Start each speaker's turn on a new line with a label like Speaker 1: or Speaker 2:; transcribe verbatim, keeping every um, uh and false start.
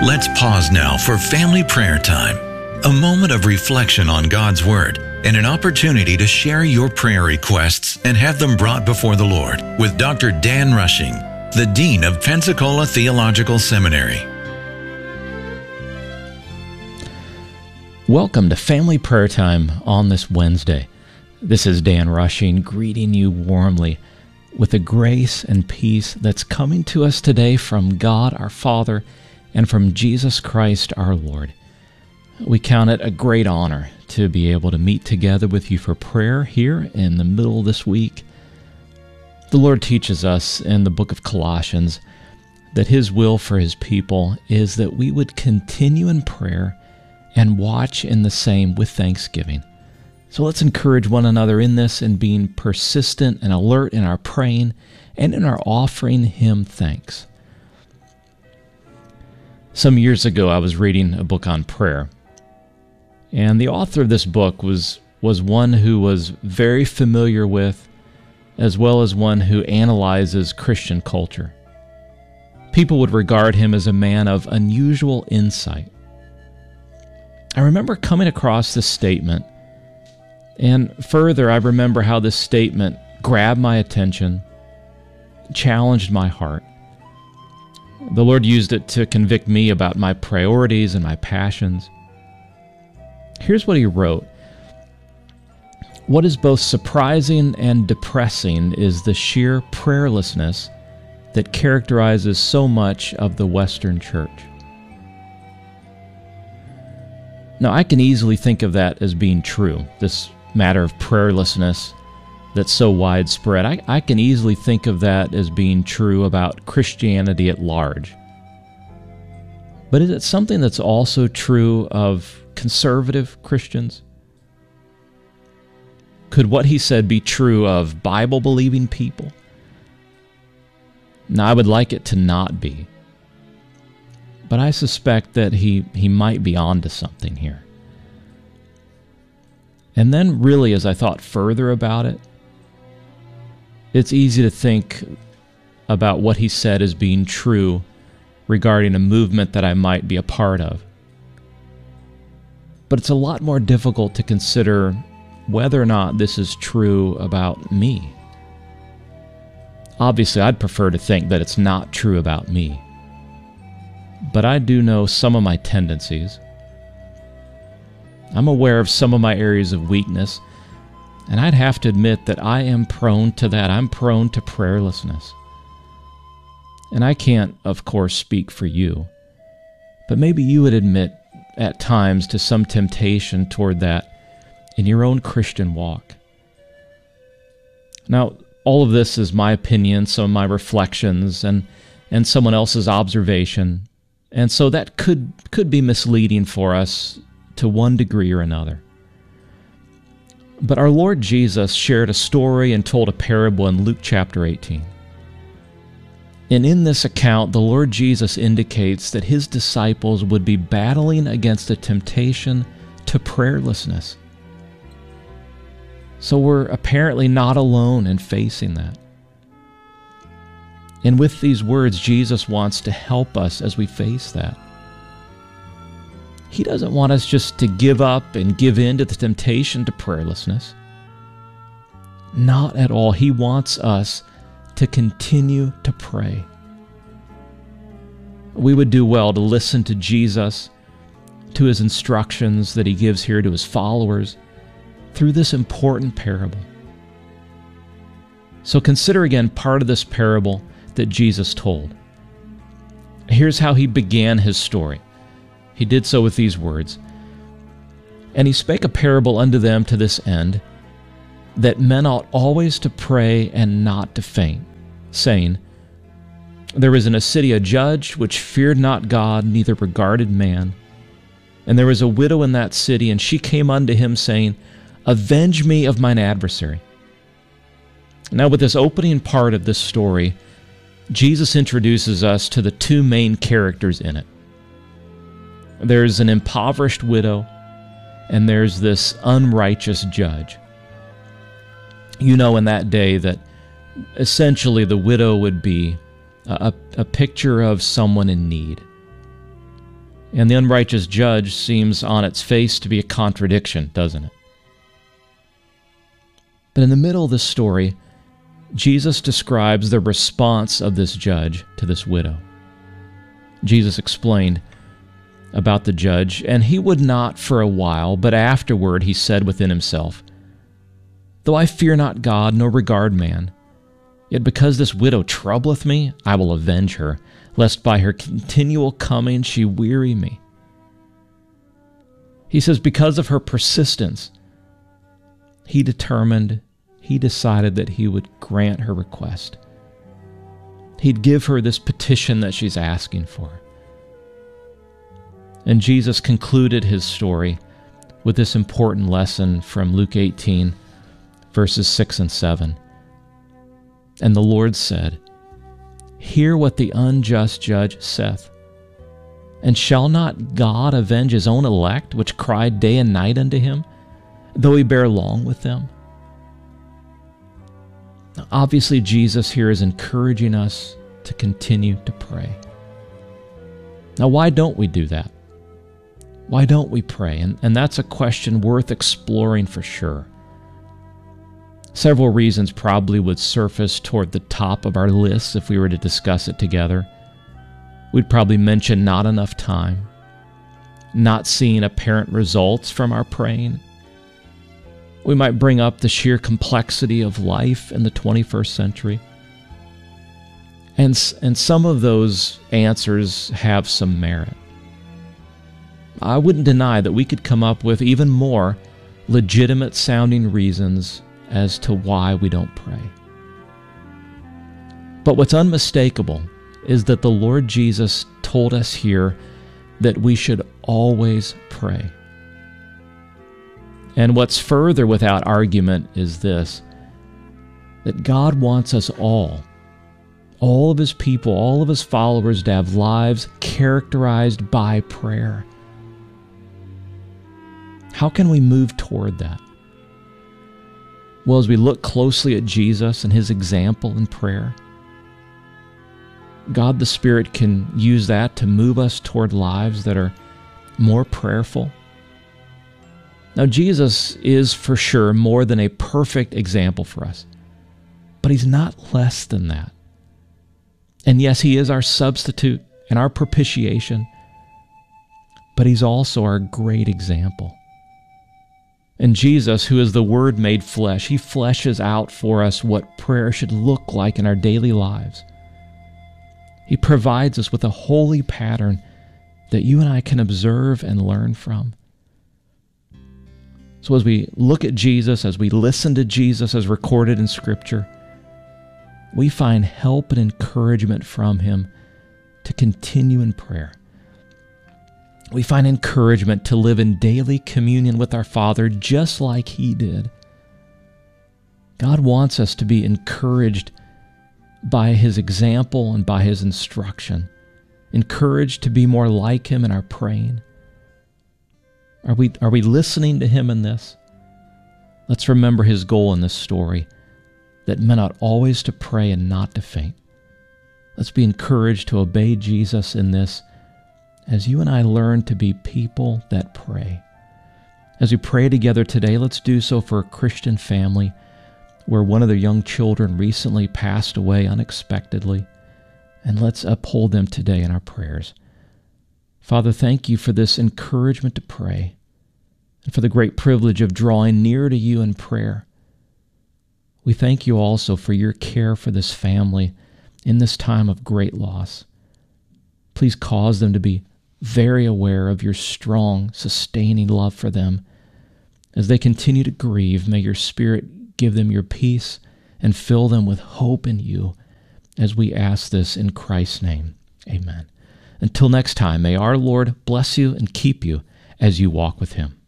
Speaker 1: Let's pause now for family prayer time, a moment of reflection on God's Word and an opportunity to share your prayer requests and have them brought before the Lord with Doctor Dan Rushing, the Dean of Pensacola Theological Seminary.
Speaker 2: Welcome to Family Prayer Time on this Wednesday. This is Dan Rushing greeting you warmly with the grace and peace that's coming to us today from God our Father and from Jesus Christ our Lord. We count it a great honor to be able to meet together with you for prayer here in the middle of this week. The Lord teaches us in the book of Colossians that His will for His people is that we would continue in prayer and watch in the same with thanksgiving. So let's encourage one another in this and being persistent and alert in our praying and in our offering Him thanks. Some years ago, I was reading a book on prayer, and the author of this book was, was one who was very familiar with, as well as one who analyzes Christian culture. People would regard him as a man of unusual insight. I remember coming across this statement, and further, I remember how this statement grabbed my attention, challenged my heart. The Lord used it to convict me about my priorities and my passions. Here's what He wrote. What is both surprising and depressing is the sheer prayerlessness that characterizes so much of the Western church. Now, I can easily think of that as being true, this matter of prayerlessness that's so widespread. I, I can easily think of that as being true about Christianity at large. But is it something that's also true of conservative Christians? Could what he said be true of Bible-believing people? Now, I would like it to not be. But I suspect that he, he might be onto something here. And then really, as I thought further about it, it's easy to think about what he said as being true regarding a movement that I might be a part of. But it's a lot more difficult to consider whether or not this is true about me. Obviously, I'd prefer to think that it's not true about me. But I do know some of my tendencies. I'm aware of some of my areas of weakness, and I'd have to admit that I am prone to that. I'm prone to prayerlessness. And I can't, of course, speak for you, but maybe you would admit at times to some temptation toward that in your own Christian walk. Now, all of this is my opinion, some of my reflections, and, and someone else's observation, and so that could, could be misleading for us to one degree or another. But our Lord Jesus shared a story and told a parable in Luke chapter eighteen. And in this account, the Lord Jesus indicates that His disciples would be battling against a temptation to prayerlessness. So we're apparently not alone in facing that. And with these words, Jesus wants to help us as we face that. He doesn't want us just to give up and give in to the temptation to prayerlessness. Not at all. He wants us to continue to pray. We would do well to listen to Jesus, to His instructions that He gives here to His followers through this important parable. So consider again part of this parable that Jesus told. Here's how He began His story. He did so with these words, "And He spake a parable unto them to this end, that men ought always to pray and not to faint, saying, There was in a city a judge which feared not God, neither regarded man. And there was a widow in that city, and she came unto him, saying, Avenge me of mine adversary. Now, with this opening part of this story, Jesus introduces us to the two main characters in it. There's an impoverished widow, and there's this unrighteous judge. You know, in that day that essentially the widow would be a, a picture of someone in need. And the unrighteous judge seems on its face to be a contradiction, doesn't it? But in the middle of this story, Jesus describes the response of this judge to this widow. Jesus explained about the judge, and he would not for a while, but afterward he said within himself, "Though I fear not God, nor regard man, yet because this widow troubleth me, I will avenge her, lest by her continual coming she weary me." He says because of her persistence, he determined, he decided that he would grant her request. He'd give her this petition that she's asking for. And Jesus concluded his story with this important lesson from Luke eighteen, verses six and seven. "And the Lord said, Hear what the unjust judge saith. And shall not God avenge his own elect, which cry day and night unto him, though he bear long with them?" Now, obviously, Jesus here is encouraging us to continue to pray. Now, why don't we do that? Why don't we pray? And, and that's a question worth exploring for sure. Several reasons probably would surface toward the top of our list if we were to discuss it together. We'd probably mention not enough time, not seeing apparent results from our praying. We might bring up the sheer complexity of life in the twenty-first century. And, and some of those answers have some merit. I wouldn't deny that we could come up with even more legitimate sounding reasons as to why we don't pray. But what's unmistakable is that the Lord Jesus told us here that we should always pray. And what's further without argument is this, that God wants us all, all of his people, all of his followers to have lives characterized by prayer. How can we move toward that? Well, as we look closely at Jesus and his example in prayer, God the Spirit can use that to move us toward lives that are more prayerful. Now, Jesus is for sure more than a perfect example for us, but he's not less than that. And yes, he is our substitute and our propitiation, but he's also our great example. And Jesus, who is the Word made flesh, he fleshes out for us what prayer should look like in our daily lives. He provides us with a holy pattern that you and I can observe and learn from. So as we look at Jesus, as we listen to Jesus as recorded in Scripture, we find help and encouragement from him to continue in prayer. We find encouragement to live in daily communion with our Father just like he did. God wants us to be encouraged by his example and by his instruction, encouraged to be more like him in our praying. Are we, are we listening to him in this? Let's remember his goal in this story, that men ought always to pray and not to faint. Let's be encouraged to obey Jesus in this as you and I learn to be people that pray. As we pray together today, let's do so for a Christian family where one of their young children recently passed away unexpectedly, and let's uphold them today in our prayers. Father, thank you for this encouragement to pray and for the great privilege of drawing near to you in prayer. We thank you also for your care for this family in this time of great loss. Please cause them to be very aware of your strong, sustaining love for them. As they continue to grieve, may your Spirit give them your peace and fill them with hope in you, as we ask this in Christ's name. Amen. Until next time, may our Lord bless you and keep you as you walk with him.